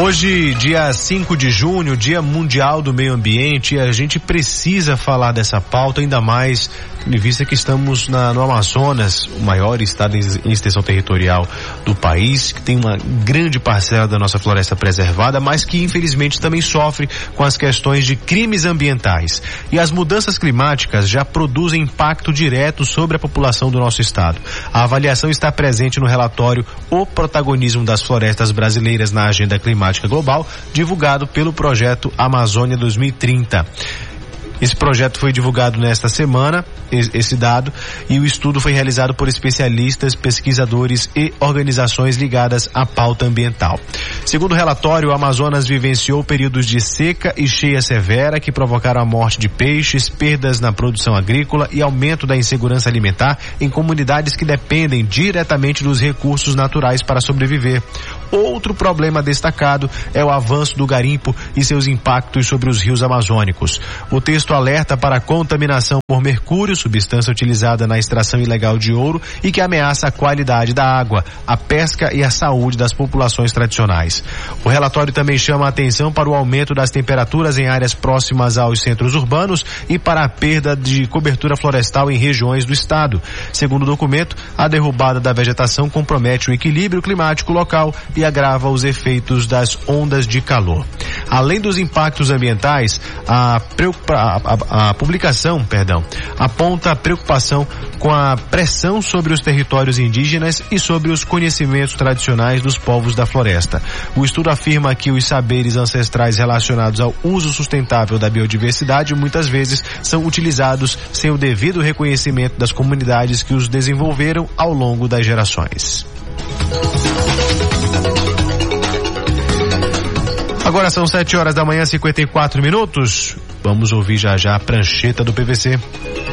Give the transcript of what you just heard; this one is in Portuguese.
Hoje, dia 5 de junho, Dia Mundial do Meio Ambiente, e a gente precisa falar dessa pauta, ainda mais em vista que estamos no Amazonas, o maior estado em extensão territorial do país, que tem uma grande parcela da nossa floresta preservada, mas que infelizmente também sofre com as questões de crimes ambientais. E as mudanças climáticas já produzem impacto direto sobre a população do nosso estado. A avaliação está presente no relatório O Protagonismo das Florestas Brasileiras na Agenda Climática Global, divulgado pelo projeto Amazônia 2030. Esse projeto foi divulgado nesta semana, esse dado, e o estudo foi realizado por especialistas, pesquisadores e organizações ligadas à pauta ambiental. Segundo o relatório, o Amazonas vivenciou períodos de seca e cheia severa que provocaram a morte de peixes, perdas na produção agrícola e aumento da insegurança alimentar em comunidades que dependem diretamente dos recursos naturais para sobreviver. Outro problema destacado é o avanço do garimpo e seus impactos sobre os rios amazônicos. O texto alerta para a contaminação por mercúrio, substância utilizada na extração ilegal de ouro e que ameaça a qualidade da água, a pesca e a saúde das populações tradicionais. O relatório também chama a atenção para o aumento das temperaturas em áreas próximas aos centros urbanos e para a perda de cobertura florestal em regiões do estado. Segundo o documento, a derrubada da vegetação compromete o equilíbrio climático local e agrava os efeitos das ondas de calor. Além dos impactos ambientais, a publicação aponta a preocupação com a pressão sobre os territórios indígenas e sobre os conhecimentos tradicionais dos povos da floresta. O estudo afirma que os saberes ancestrais relacionados ao uso sustentável da biodiversidade muitas vezes são utilizados sem o devido reconhecimento das comunidades que os desenvolveram ao longo das gerações. Agora são 7 horas da manhã, 54 minutos. Vamos ouvir já a prancheta do PVC.